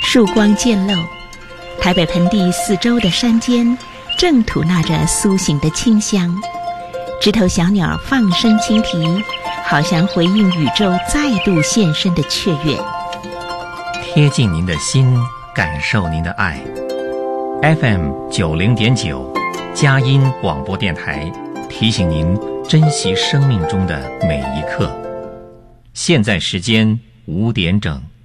曙光渐露，台北盆地四周的山间正吐纳着苏醒的清香，枝头小鸟放声轻啼，好像回应宇宙再度现身的雀跃。 贴近您的心，感受您的爱。FM 90.9佳音广播电台提醒您珍惜生命中的每一刻。现在时间5点整。